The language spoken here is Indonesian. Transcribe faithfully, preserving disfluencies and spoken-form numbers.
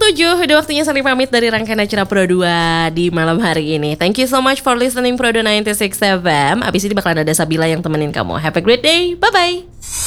tujuh, udah waktunya saling pamit dari rangkaian acara Pro dua di malam hari ini. Thank you so much for listening Pro dua sembilan enam F M. Abis ini bakalan ada Sabila yang temenin kamu. Have a great day, bye-bye.